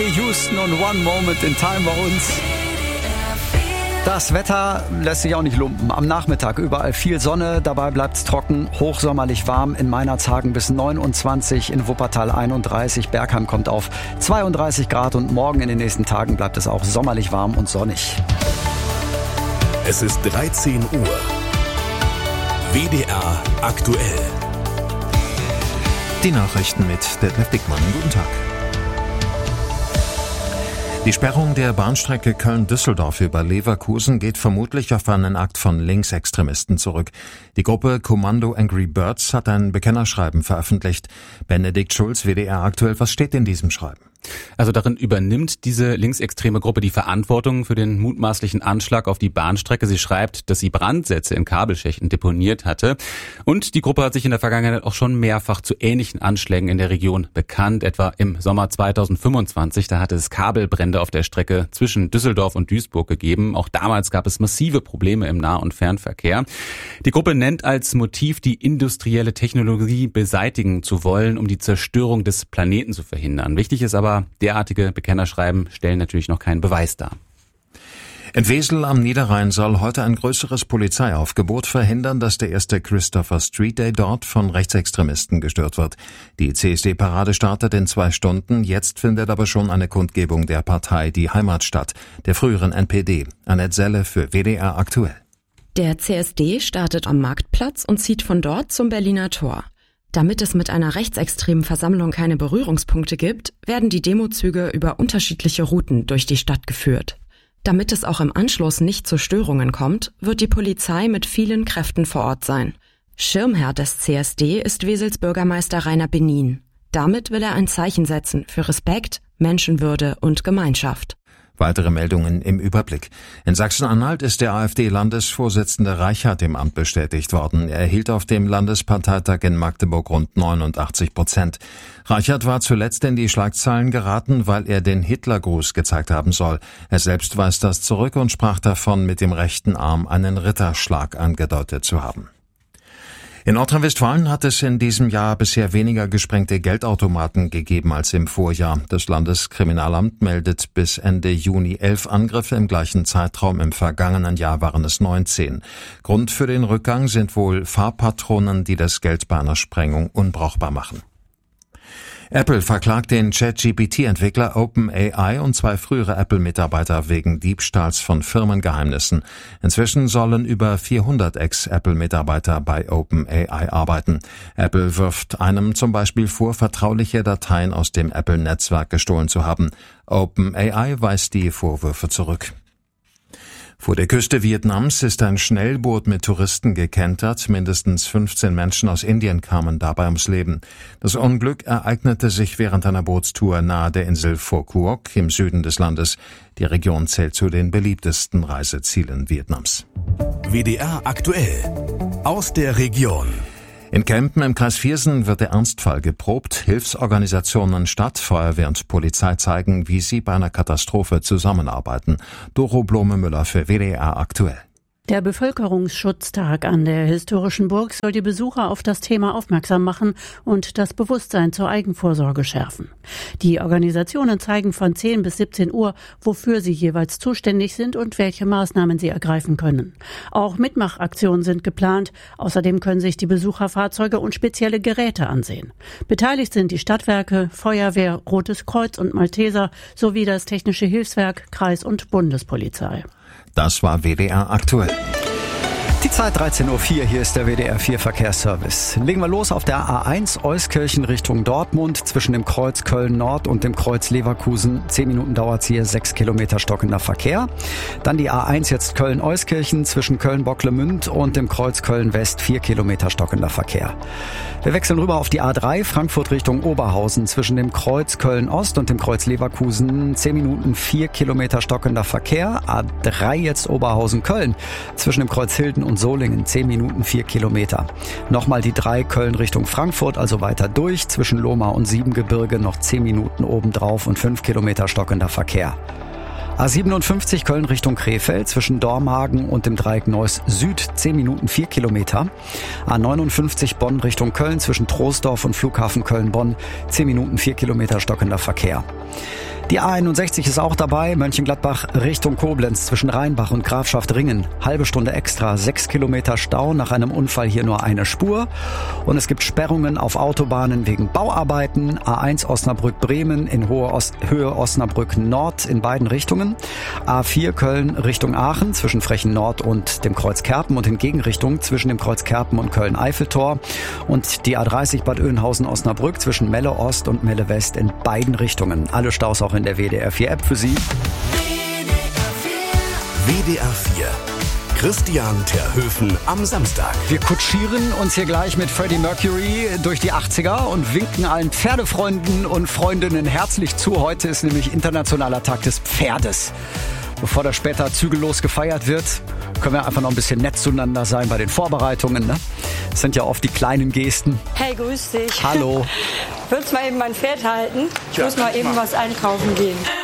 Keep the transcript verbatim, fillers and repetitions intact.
Houston und One Moment in Time bei uns. Das Wetter lässt sich auch nicht lumpen. Am Nachmittag überall viel Sonne, dabei bleibt's trocken, hochsommerlich warm. In Meinerzhagen bis neunundzwanzig, in Wuppertal einunddreißig, Bergheim kommt auf zweiunddreißig Grad und morgen in den nächsten Tagen bleibt es auch sommerlich warm und sonnig. Es ist dreizehn Uhr. W D R aktuell. Die Nachrichten mit Detlef Dickmann. Guten Tag. Die Sperrung der Bahnstrecke Köln-Düsseldorf über Leverkusen geht vermutlich auf einen Akt von Linksextremisten zurück. Die Gruppe Kommando Angry Birds hat ein Bekennerschreiben veröffentlicht. Benedikt Schulz, W D R aktuell, was steht in diesem Schreiben? Also darin übernimmt diese linksextreme Gruppe die Verantwortung für den mutmaßlichen Anschlag auf die Bahnstrecke. Sie schreibt, dass sie Brandsätze in Kabelschächten deponiert hatte. Und die Gruppe hat sich in der Vergangenheit auch schon mehrfach zu ähnlichen Anschlägen in der Region bekannt. Etwa im Sommer zweitausendfünfundzwanzig, da hatte es Kabelbrände auf der Strecke zwischen Düsseldorf und Duisburg gegeben. Auch damals gab es massive Probleme im Nah- und Fernverkehr. Die Gruppe nennt als Motiv, die industrielle Technologie beseitigen zu wollen, um die Zerstörung des Planeten zu verhindern. Wichtig ist aber, derartige Bekennerschreiben stellen natürlich noch keinen Beweis dar. In Wesel am Niederrhein soll heute ein größeres Polizeiaufgebot verhindern, dass der erste Christopher Street Day dort von Rechtsextremisten gestört wird. Die C S D-Parade startet in zwei Stunden. Jetzt findet aber schon eine Kundgebung der Partei Die Heimat statt, der früheren N P D. Annette Selle für W D R aktuell. Der C S D startet am Marktplatz und zieht von dort zum Berliner Tor. Damit es mit einer rechtsextremen Versammlung keine Berührungspunkte gibt, werden die Demozüge über unterschiedliche Routen durch die Stadt geführt. Damit es auch im Anschluss nicht zu Störungen kommt, wird die Polizei mit vielen Kräften vor Ort sein. Schirmherr des C S D ist Wesels Bürgermeister Rainer Benin. Damit will er ein Zeichen setzen für Respekt, Menschenwürde und Gemeinschaft. Weitere Meldungen im Überblick. In Sachsen-Anhalt ist der AfD-Landesvorsitzende Reichert im Amt bestätigt worden. Er erhielt auf dem Landesparteitag in Magdeburg rund neunundachtzig Prozent. Reichert war zuletzt in die Schlagzeilen geraten, weil er den Hitlergruß gezeigt haben soll. Er selbst weist das zurück und sprach davon, mit dem rechten Arm einen Ritterschlag angedeutet zu haben. In Nordrhein-Westfalen hat es in diesem Jahr bisher weniger gesprengte Geldautomaten gegeben als im Vorjahr. Das Landeskriminalamt meldet bis Ende Juni elf Angriffe, im gleichen Zeitraum im vergangenen Jahr waren es neunzehn. Grund für den Rückgang sind wohl Farbpatronen, die das Geld bei einer Sprengung unbrauchbar machen. Apple verklagt den ChatGPT G P T-Entwickler OpenAI und zwei frühere Apple-Mitarbeiter wegen Diebstahls von Firmengeheimnissen. Inzwischen sollen über vierhundert Ex-Apple-Mitarbeiter bei OpenAI arbeiten. Apple wirft einem zum Beispiel vor, vertrauliche Dateien aus dem Apple-Netzwerk gestohlen zu haben. OpenAI weist die Vorwürfe zurück. Vor der Küste Vietnams ist ein Schnellboot mit Touristen gekentert. Mindestens fünfzehn Menschen aus Indien kamen dabei ums Leben. Das Unglück ereignete sich während einer Bootstour nahe der Insel Phu Quoc im Süden des Landes. Die Region zählt zu den beliebtesten Reisezielen Vietnams. W D R aktuell aus der Region. In Kempen im Kreis Viersen wird der Ernstfall geprobt. Hilfsorganisationen, Stadt, Feuerwehr und Polizei zeigen, wie sie bei einer Katastrophe zusammenarbeiten. Doro Blome-Müller für W D R aktuell. Der Bevölkerungsschutztag an der historischen Burg soll die Besucher auf das Thema aufmerksam machen und das Bewusstsein zur Eigenvorsorge schärfen. Die Organisationen zeigen von zehn bis siebzehn Uhr, wofür sie jeweils zuständig sind und welche Maßnahmen sie ergreifen können. Auch Mitmachaktionen sind geplant. Außerdem können sich die Besucher Fahrzeuge und spezielle Geräte ansehen. Beteiligt sind die Stadtwerke, Feuerwehr, Rotes Kreuz und Malteser sowie das Technische Hilfswerk, Kreis- und Bundespolizei. Das war W D R aktuell. Die Zeit dreizehn Uhr vier, hier ist der W D R vier Verkehrsservice. Legen wir los auf der A eins Euskirchen Richtung Dortmund zwischen dem Kreuz Köln-Nord und dem Kreuz Leverkusen. Zehn Minuten dauert es hier, sechs Kilometer stockender Verkehr. Dann die A eins jetzt Köln-Euskirchen zwischen Köln-Bocklemünd und dem Kreuz Köln-West, vier Kilometer stockender Verkehr. Wir wechseln rüber auf die A drei Frankfurt Richtung Oberhausen zwischen dem Kreuz Köln-Ost und dem Kreuz Leverkusen. Zehn Minuten, vier Kilometer stockender Verkehr. A drei jetzt Oberhausen-Köln zwischen dem Kreuz Hilden und Solingen. Zehn Minuten, vier Kilometer. Nochmal die drei Köln Richtung Frankfurt, also weiter durch. Zwischen Lohmar und Siebengebirge noch zehn Minuten obendrauf und fünf Kilometer stockender Verkehr. A siebenundfünfzig Köln Richtung Krefeld zwischen Dormagen und dem Dreieck Neuss Süd, zehn Minuten, vier Kilometer. A neunundfünfzig Bonn Richtung Köln zwischen Troisdorf und Flughafen Köln-Bonn, zehn Minuten, vier Kilometer stockender Verkehr. Die A einundsechzig ist auch dabei, Mönchengladbach Richtung Koblenz zwischen Rheinbach und Grafschaft Ringen. Halbe Stunde extra, sechs Kilometer Stau, nach einem Unfall hier nur eine Spur. Und es gibt Sperrungen auf Autobahnen wegen Bauarbeiten. A eins Osnabrück-Bremen in Hohe Os- Höhe Osnabrück-Nord in beiden Richtungen. A vier Köln Richtung Aachen zwischen Frechen Nord und dem Kreuz Kerpen und in Gegenrichtung zwischen dem Kreuz Kerpen und Köln-Eiffeltor. Und die A dreißig Bad Oeynhausen-Osnabrück zwischen Melle Ost und Melle West in beiden Richtungen. Alle Staus auch in der W D R vier App für Sie. W D R vier. Christian Terhöfen am Samstag. Wir kutschieren uns hier gleich mit Freddie Mercury durch die achtziger und winken allen Pferdefreunden und Freundinnen herzlich zu. Heute ist nämlich Internationaler Tag des Pferdes. Bevor das später zügellos gefeiert wird, können wir einfach noch ein bisschen nett zueinander sein bei den Vorbereitungen. Ne? Das sind ja oft die kleinen Gesten. Hey, grüß dich. Hallo. Würdest mal eben mein Pferd halten? Ich ja, muss mal eben mal. was einkaufen gehen.